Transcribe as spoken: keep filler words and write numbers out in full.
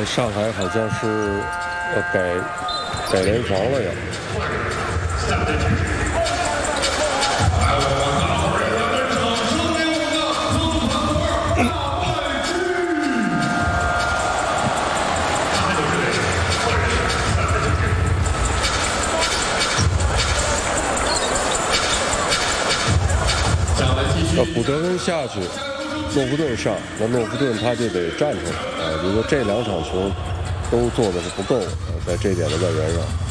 呃，上海好像是要改改联防了呀。那古德温下去，诺夫顿上，那诺夫顿他就得站出来啊。比如说这两场球都做的是不够，呃，在这点的外援上。